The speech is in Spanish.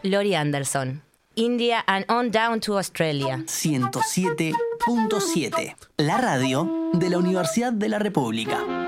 Laurie Anderson. India and on down to Australia. 107.7, la radio de la Universidad de la República.